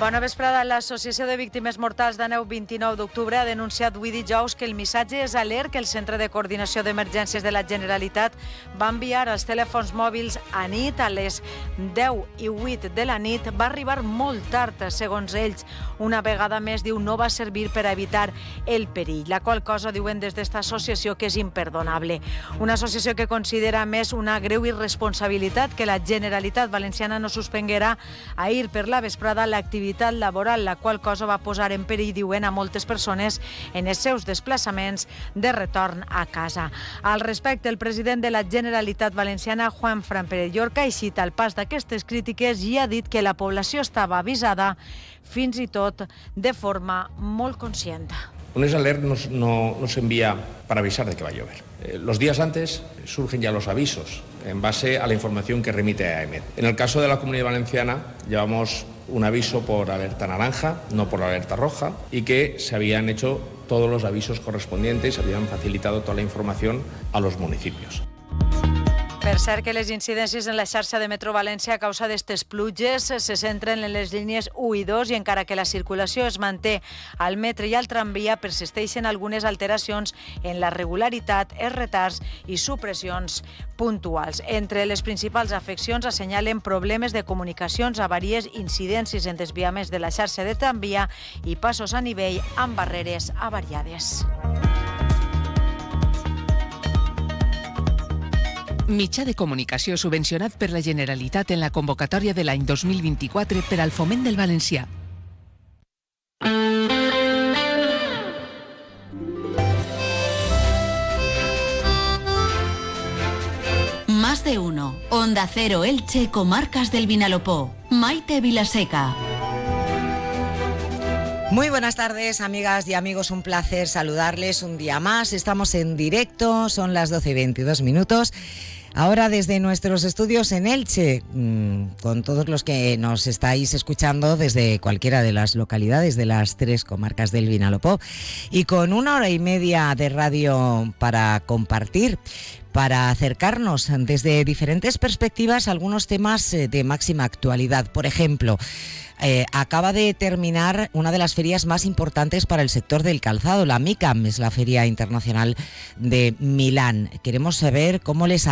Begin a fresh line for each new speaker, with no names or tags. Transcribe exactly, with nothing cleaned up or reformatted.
Bona vesprada. L'Associació de Víctimes Mortals d'Àneu vint-i-nou d'octubre ha denunciat avui dijous que el missatge és alert que el Centre de Coordinació d'Emergències de la Generalitat va enviar als telèfons mòbils a nit a les deu i vuit de la nit va arribar molt tard, segons ells. Una vegada més, diu, no va servir per a evitar el perill, la qual cosa diuen des d'esta associació que és imperdonable. Una associació que considera més una greu irresponsabilitat que la Generalitat Valenciana no suspenguera ahir per la vesprada l'activitat laboral, la qual cosa va posar en perill, diuen, a moltes persones en els seus desplaçaments de retorn a casa. Al respecte, el president de la Generalitat Valenciana, Juanfran Pérez Llorca, ha eixit al pas d'aquestes crítiques i ha dit que la població estava avisada, fins i tot de forma molt conscient.
Un alert no, no, no se envía para avisar de que va a llover. Eh, los días antes surgen ya los avisos en base a la información que remite a AEMET. En el caso de la Comunidad Valenciana llevamos un aviso por alerta naranja, no por alerta roja, y que se habían hecho todos los avisos correspondientes, se habían facilitado toda la información a los municipios.
Per cert, que les incidències en la xarxa de Metro València a causa d'estes pluges se centren en les línies u i dos i encara que la circulació es manté al metre i al tramvia, persisteixen algunes alteracions en la regularitat, els retards i supressions puntuals. Entre les principals afeccions assenyalen problemes de comunicacions, avaries, incidències en desviaments de la xarxa de tramvia i passos a nivell amb barreres avariades.
Mitjà de comunicació subvencionat per la Generalitat en la convocatòria de l'any dos mil vint-i-quatre per al foment del valencià.
Más de uno. Onda Cero Elche, Comarcas del Vinalopó. Maite Vilaseca.
Muy buenas tardes, amigas y amigos, un placer saludarles un día más. Estamos en directo, son las doce y veintidós minutos. Ahora desde nuestros estudios en Elche, con todos los que nos estáis escuchando desde cualquiera de las localidades de las tres comarcas del Vinalopó y con una hora y media de radio para compartir, para acercarnos desde diferentes perspectivas a algunos temas de máxima actualidad. Por ejemplo, Eh, acaba de terminar una de las ferias más importantes para el sector del calzado, la MICAM, es la Feria Internacional de Milán. Queremos saber cómo les ha